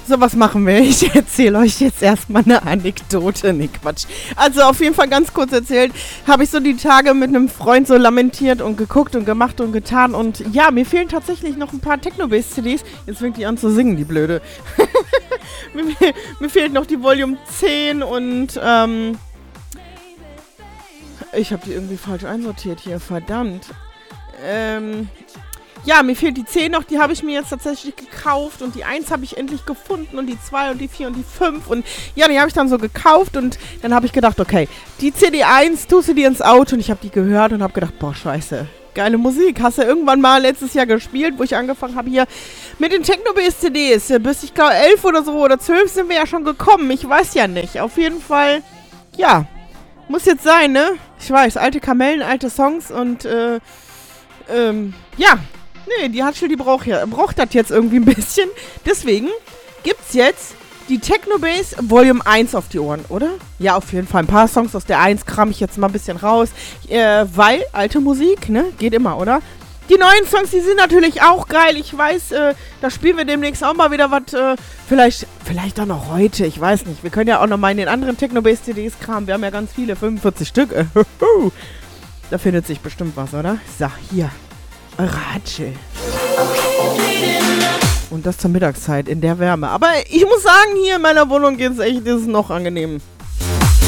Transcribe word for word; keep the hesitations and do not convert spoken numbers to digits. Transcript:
So, was machen wir? Ich erzähle euch jetzt erstmal eine Anekdote. Nee, Quatsch. Also auf jeden Fall ganz kurz erzählt, habe ich so die Tage mit einem Freund so lamentiert und geguckt und gemacht und getan. Und ja, mir fehlen tatsächlich noch ein paar Techno-Bass-C Ds. Jetzt fängt die an zu singen, die Blöde. mir, mir fehlt noch die Volume zehn und ähm... ich habe die irgendwie falsch einsortiert hier, verdammt. Ähm... Ja, mir fehlt die zehn noch, die habe ich mir jetzt tatsächlich gekauft und die eins habe ich endlich gefunden und die zwei und die vier und die fünf und ja, die habe ich dann so gekauft und dann habe ich gedacht, okay, die C D eins tust du dir ins Auto und ich habe die gehört und habe gedacht, boah, scheiße, geile Musik, hast du irgendwann mal letztes Jahr gespielt, wo ich angefangen habe hier mit den Techno-Bass-C Ds, bis ich glaube elf oder so oder zwölf sind wir ja schon gekommen, ich weiß ja nicht, auf jeden Fall, ja, muss jetzt sein, ne? Ich weiß, alte Kamellen, alte Songs und äh, ähm, ja, nee, die Hatschel, die braucht ja, braucht das jetzt irgendwie ein bisschen. Deswegen gibt's jetzt die Techno-Bass Volume eins auf die Ohren, oder? Ja, auf jeden Fall. Ein paar Songs aus der eins kram ich jetzt mal ein bisschen raus. Äh, weil, alte Musik, ne? Geht immer, oder? Die neuen Songs, die sind natürlich auch geil. Ich weiß, äh, da spielen wir demnächst auch mal wieder was. Äh, vielleicht, vielleicht auch noch heute. Ich weiß nicht. Wir können ja auch noch mal in den anderen Techno-Bass-C Ds kramen. Wir haben ja ganz viele, fünfundvierzig Stück. Da findet sich bestimmt was, oder? So, hier. Ratschel. Und das zur Mittagszeit in der Wärme. Aber ich muss sagen, hier in meiner Wohnung geht es echt, ist es noch angenehm.